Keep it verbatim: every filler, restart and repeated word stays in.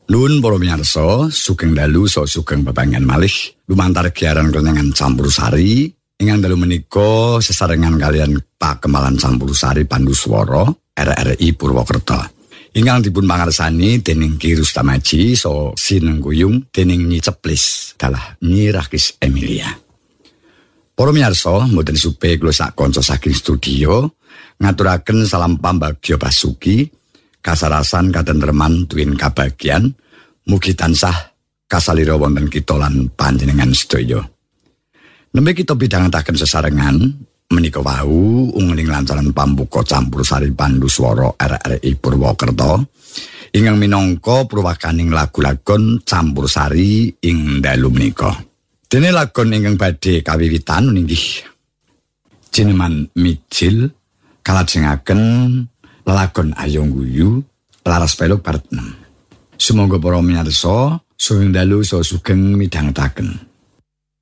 Nuwun para miyarsa, sugeng dalu so sugeng bebangan malih lumantar giaran kelenengan campursari ingkang dalu menika sesarengan kalian Pakemalan Campursari Panduswara R R I Purwokerto. Ingkang dipun pangarsani dening Ki Rustamaji so sinengguyung dening Nyi Ceplis dalah Nyi Rakis Emilia. Para miyarsa, mboten supe kula sak kanca saking studio ngaturaken salam pambagya basuki, kasarasan katentreman tuwin kabagyan, mugi tansah kasalira wonten kita lan panjenengan sedaya. Nembe kita bidhangetaken sesarengan menika wau ungling lancaran pambuka Campursari Panduswara R R I Purwokerto ingkang minangka purwakaning lagu-lagon campursari ing dalu menika. Dene lagon ingkang badhe kawiwitan inggih Jineman Mijil kalajengaken lelagon Ayong Guyu laras peluk part enam. Sumangga para miyarsa sugeng dalu so sugeng midhangetaken.